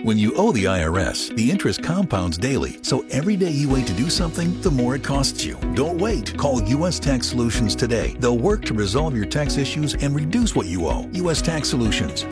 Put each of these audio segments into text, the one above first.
When you owe the IRS, the interest compounds daily, so every day you wait to do something, the more it costs you. Don't wait. Call U.S. Tax Solutions today. They'll work to resolve your tax issues and reduce what you owe. U.S. Tax Solutions,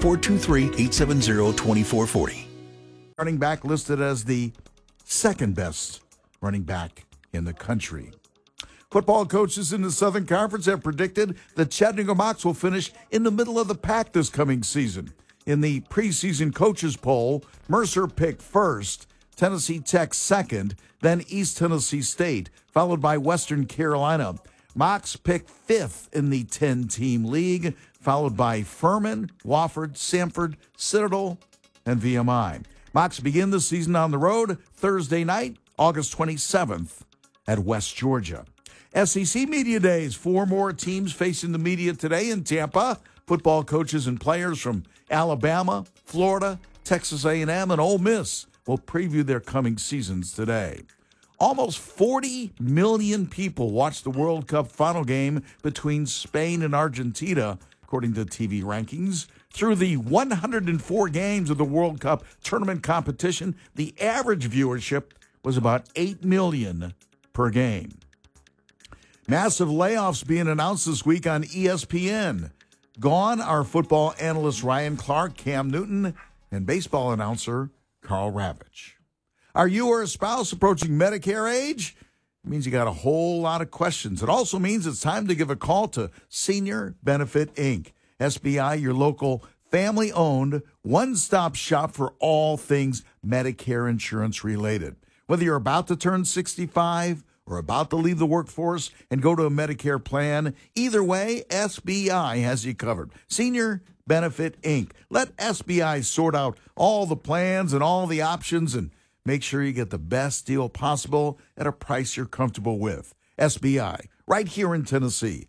423-870-2440. Running back listed as the second best running back in the country. Football coaches in the Southern Conference have predicted that Chattanooga Mocs will finish in the middle of the pack this coming season. In the preseason coaches poll, Mercer picked first, Tennessee Tech second, then East Tennessee State, followed by Western Carolina. Mocs picked fifth in the 10-team league, followed by Furman, Wofford, Samford, Citadel, and VMI. Mocs begin the season on the road Thursday night, August 27th at West Georgia. SEC Media Days, 4 more teams facing the media today in Tampa. Football coaches and players from Alabama, Florida, Texas A&M, and Ole Miss will preview their coming seasons today. Almost 40 million people watched the World Cup final game between Spain and Argentina, according to TV rankings. Through the 104 games of the World Cup tournament competition, the average viewership was about 8 million per game. Massive layoffs being announced this week on ESPN. Gone are football analyst Ryan Clark, Cam Newton, and baseball announcer Carl Ravitch. Are you or a spouse approaching Medicare age? It means you got a whole lot of questions. It also means it's time to give a call to Senior Benefit Inc. SBI, your local family-owned one-stop shop for all things Medicare insurance related. Whether you're about to turn 65 or about to leave the workforce and go to a Medicare plan, either way, SBI has you covered. Senior Benefit Inc. Let SBI sort out all the plans and all the options and make sure you get the best deal possible at a price you're comfortable with. SBI, right here in Tennessee.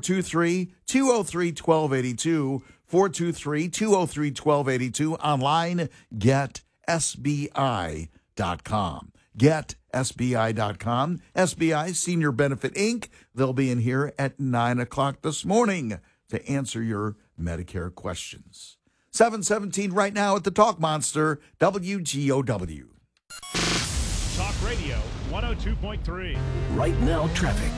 423-203-1282. 423-203-1282. Online, GetSBI.com. GetSBI.com. SBI, Senior Benefit Inc. They'll be in here at 9 o'clock this morning to answer your Medicare questions. 7:17 right now at the Talk Monster, WGOW. Talk Radio 102.3. Right now, traffic.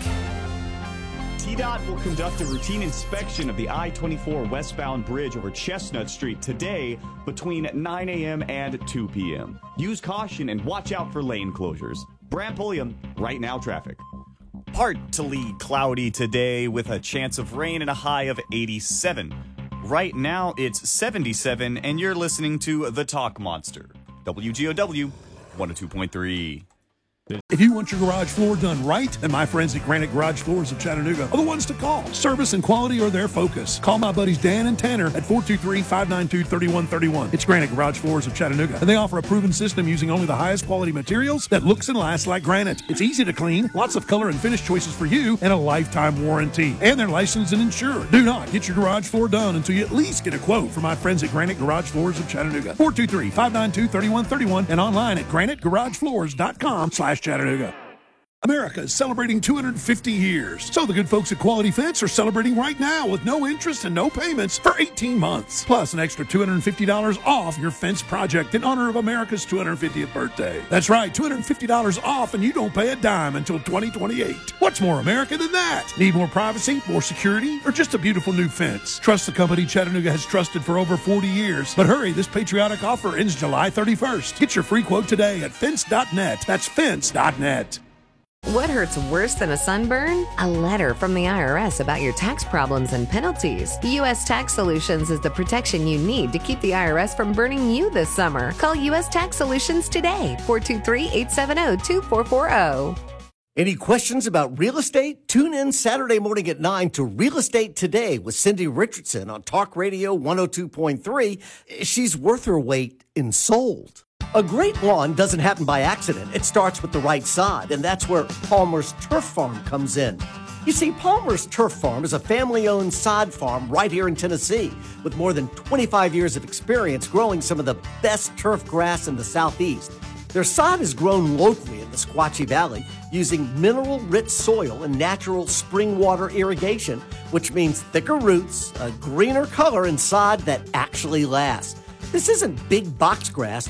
TDOT will conduct a routine inspection of the I-24 westbound bridge over Chestnut Street today between 9 a.m. and 2 p.m. Use caution and watch out for lane closures. Brant Pulliam, Right Now Traffic. Partly cloudy today with a chance of rain and a high of 87. Right now it's 77 and you're listening to The Talk Monster. WGOW 102.3. If you want your garage floor done right, then my friends at Granite Garage Floors of Chattanooga are the ones to call. Service and quality are their focus. Call my buddies Dan and Tanner at 423-592-3131. It's Granite Garage Floors of Chattanooga, and they offer a proven system using only the highest quality materials that looks and lasts like granite. It's easy to clean, lots of color and finish choices for you, and a lifetime warranty. And they're licensed and insured. Do not get your garage floor done until you at least get a quote from my friends at Granite Garage Floors of Chattanooga. 423-592-3131 and online at graniteGarageFloors.com/Chattanooga. America is celebrating 250 years. So the good folks at Quality Fence are celebrating right now with no interest and no payments for 18 months. Plus an extra $250 off your fence project in honor of America's 250th birthday. That's right, $250 off and you don't pay a dime until 2028. What's more America than that? Need more privacy, more security, or just a beautiful new fence? Trust the company Chattanooga has trusted for over 40 years. But hurry, this patriotic offer ends July 31st. Get your free quote today at fence.net. That's fence.net. What hurts worse than a sunburn? A letter from the IRS about your tax problems and penalties. U.S. Tax Solutions is the protection you need to keep the IRS from burning you this summer. Call U.S. Tax Solutions today, 423-870-2440. Any questions about real estate? Tune in Saturday morning at 9 to Real Estate Today with Cindy Richardson on Talk Radio 102.3. She's worth her weight in sold. A great lawn doesn't happen by accident. It starts with the right sod, and that's where Palmer's Turf Farm comes in. You see, Palmer's Turf Farm is a family-owned sod farm right here in Tennessee with more than 25 years of experience growing some of the best turf grass in the Southeast. Their sod is grown locally in the Sequatchie Valley using mineral-rich soil and natural spring water irrigation, which means thicker roots, a greener color, and sod that actually lasts. This isn't big box grass